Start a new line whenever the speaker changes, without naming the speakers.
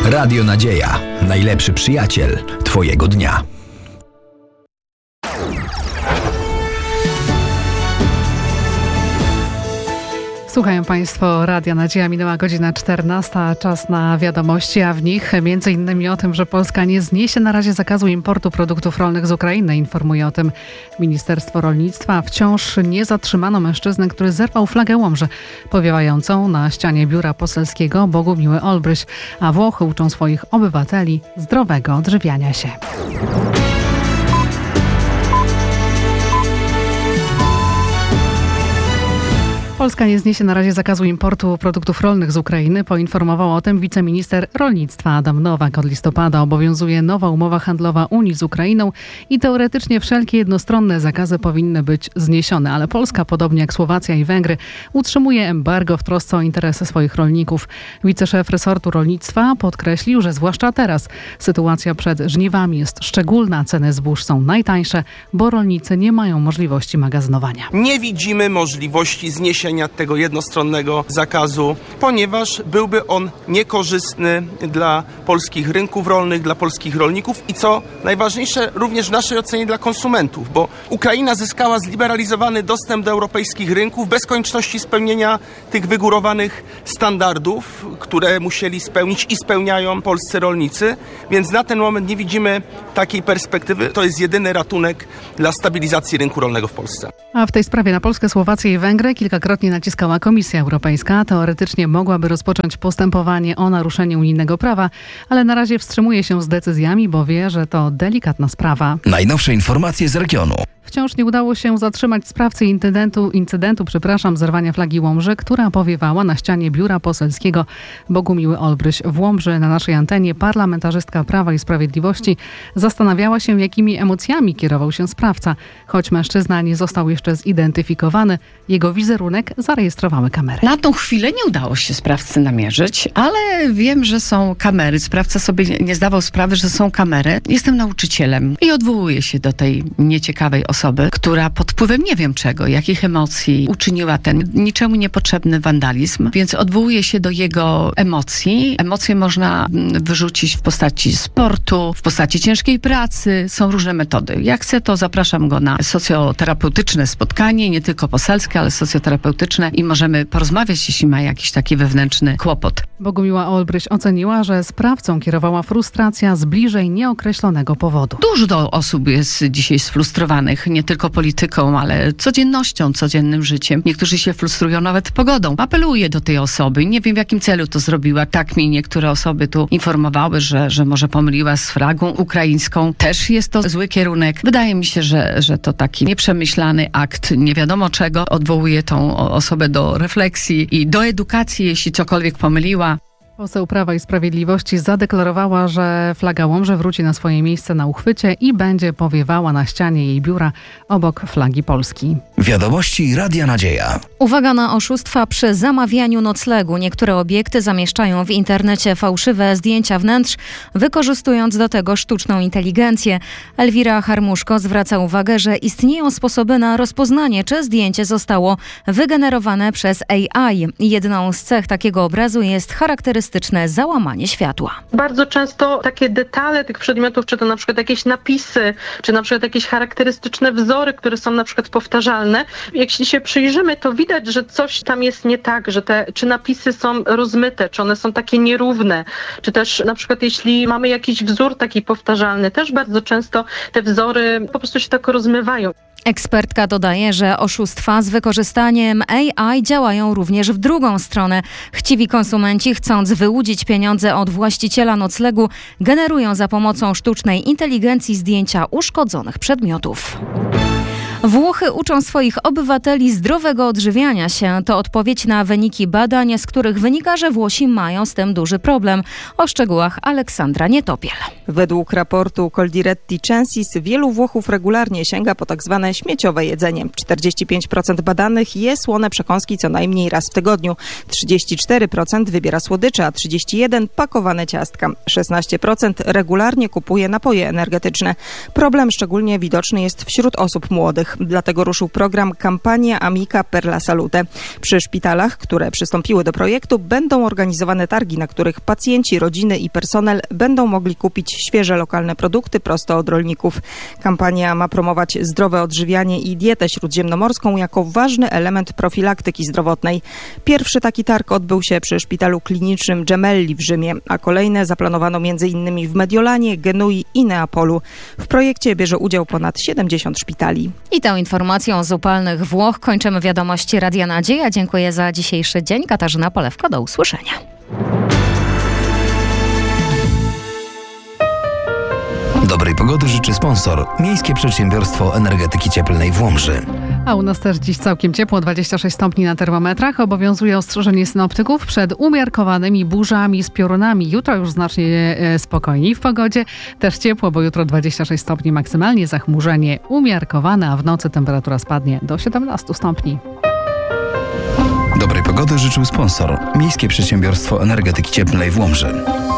Radio Nadzieja. Najlepszy przyjaciel Twojego dnia.
Słuchają Państwo Radia Nadzieja. Minęła godzina 14, czas na wiadomości, a w nich m.in. o tym, że Polska nie zniesie na razie zakazu importu produktów rolnych z Ukrainy. Informuje o tym Ministerstwo Rolnictwa. Wciąż nie zatrzymano mężczyzny, który zerwał flagę Łomży powiewającą na ścianie biura poselskiego Bogumiły Olbryś, a Włochy uczą swoich obywateli zdrowego odżywiania się. Polska nie zniesie na razie zakazu importu produktów rolnych z Ukrainy. Poinformował o tym wiceminister rolnictwa Adam Nowak. Od listopada obowiązuje nowa umowa handlowa Unii z Ukrainą i teoretycznie wszelkie jednostronne zakazy powinny być zniesione. Ale Polska, podobnie jak Słowacja i Węgry, utrzymuje embargo w trosce o interesy swoich rolników. Wiceszef resortu rolnictwa podkreślił, że zwłaszcza teraz sytuacja przed żniwami jest szczególna. Ceny zbóż są najtańsze, bo rolnicy nie mają możliwości magazynowania.
Nie widzimy możliwości zniesienia tego jednostronnego zakazu, ponieważ byłby on niekorzystny dla polskich rynków rolnych, dla polskich rolników i co najważniejsze również w naszej ocenie dla konsumentów, bo Ukraina zyskała zliberalizowany dostęp do europejskich rynków bez konieczności spełnienia tych wygórowanych standardów, które musieli spełnić i spełniają polscy rolnicy, więc na ten moment nie widzimy takiej perspektywy. To jest jedyny ratunek dla stabilizacji rynku rolnego w Polsce.
A w tej sprawie na Polskę, Słowację i Węgry kilkakrotnie naciskała Komisja Europejska. Teoretycznie mogłaby rozpocząć postępowanie o naruszenie unijnego prawa, ale na razie wstrzymuje się z decyzjami, bo wie, że to delikatna sprawa.
Najnowsze informacje z regionu.
Wciąż nie udało się zatrzymać sprawcy incydentu, zerwania flagi Łomży, która powiewała na ścianie biura poselskiego Bogumiły Olbryś w Łomży. Na naszej antenie parlamentarzystka Prawa i Sprawiedliwości zastanawiała się, jakimi emocjami kierował się sprawca. Choć mężczyzna nie został jeszcze zidentyfikowany, jego wizerunek zarejestrowały kamery.
Na tą chwilę nie udało się sprawcy namierzyć, ale wiem, że są kamery. Sprawca sobie nie zdawał sprawy, że są kamery. Jestem nauczycielem i odwołuję się do tej nieciekawej osoby, która pod wpływem nie wiem czego, jakich emocji uczyniła ten niczemu niepotrzebny wandalizm, więc odwołuję się do jego emocji. Emocje można wyrzucić w postaci sportu, w postaci ciężkiej pracy. Są różne metody. Jak chcę, to zapraszam go na socjoterapeutyczne spotkanie, nie tylko poselskie, ale socjoterapeutyczne i możemy porozmawiać, jeśli ma jakiś taki wewnętrzny kłopot.
Bogumiła Olbryś oceniła, że sprawcą kierowała frustracja z bliżej nieokreślonego powodu.
Dużo osób jest dzisiaj sfrustrowanych, nie tylko polityką, ale codziennością, codziennym życiem. Niektórzy się frustrują nawet pogodą. Apeluję do tej osoby. Nie wiem, w jakim celu to zrobiła. Tak mi niektóre osoby tu informowały, że może pomyliła z flagą ukraińską. Też jest to zły kierunek. Wydaje mi się, że to taki nieprzemyślany akt nie wiadomo czego. Odwołuję tą osobę do refleksji i do edukacji, jeśli cokolwiek pomyliła.
Poseł Prawa i Sprawiedliwości zadeklarowała, że flaga Łomży wróci na swoje miejsce na uchwycie i będzie powiewała na ścianie jej biura obok flagi Polski.
Wiadomości Radia Nadzieja.
Uwaga na oszustwa przy zamawianiu noclegu. Niektóre obiekty zamieszczają w internecie fałszywe zdjęcia wnętrz, wykorzystując do tego sztuczną inteligencję. Elwira Harmuszko zwraca uwagę, że istnieją sposoby na rozpoznanie, czy zdjęcie zostało wygenerowane przez AI. Jedną z cech takiego obrazu jest charakterystyczne załamanie światła.
Bardzo często takie detale tych przedmiotów, czy to na przykład jakieś napisy, czy na przykład jakieś charakterystyczne wzory, które są na przykład powtarzalne. Jeśli się przyjrzymy, to widać, że coś tam jest nie tak, że czy napisy są rozmyte, czy one są takie nierówne, czy też na przykład jeśli mamy jakiś wzór taki powtarzalny, też bardzo często te wzory po prostu się tak rozmywają.
Ekspertka dodaje, że oszustwa z wykorzystaniem AI działają również w drugą stronę. Chciwi konsumenci, chcąc wyłudzić pieniądze od właściciela noclegu, generują za pomocą sztucznej inteligencji zdjęcia uszkodzonych przedmiotów. Włochy uczą swoich obywateli zdrowego odżywiania się. To odpowiedź na wyniki badań, z których wynika, że Włosi mają z tym duży problem. O szczegółach Aleksandra Nietopiel.
Według raportu Coldiretti Censis wielu Włochów regularnie sięga po tak zwane śmieciowe jedzenie. 45% badanych je słone przekąski co najmniej raz w tygodniu. 34% wybiera słodycze, a 31% pakowane ciastka. 16% regularnie kupuje napoje energetyczne. Problem szczególnie widoczny jest wśród osób młodych. szpitalach. Dlatego ruszył program Campania Amica per la Salute. Przy szpitalach, które przystąpiły do projektu, będą organizowane targi, na których pacjenci, rodziny i personel będą mogli kupić świeże lokalne produkty prosto od rolników. Kampania ma promować zdrowe odżywianie i dietę śródziemnomorską jako ważny element profilaktyki zdrowotnej. Pierwszy taki targ odbył się przy szpitalu klinicznym Gemelli w Rzymie, a kolejne zaplanowano m.in. w Mediolanie, Genui i Neapolu. W projekcie bierze udział ponad 70 szpitali.
I tą informacją z upalnych Włoch kończymy wiadomości Radia Nadzieja. Dziękuję za dzisiejszy dzień. Katarzyna Polewko, do usłyszenia.
Dobrej pogody życzy sponsor. Miejskie Przedsiębiorstwo Energetyki Cieplnej w Łomży.
A u nas też dziś całkiem ciepło, 26 stopni na termometrach. Obowiązuje ostrzeżenie synoptyków przed umiarkowanymi burzami z piorunami. Jutro już znacznie spokojniej w pogodzie. Też ciepło, bo jutro 26 stopni maksymalnie, zachmurzenie umiarkowane, a w nocy temperatura spadnie do 17 stopni.
Dobrej pogody życzył sponsor. Miejskie Przedsiębiorstwo Energetyki Cieplnej w Łomży.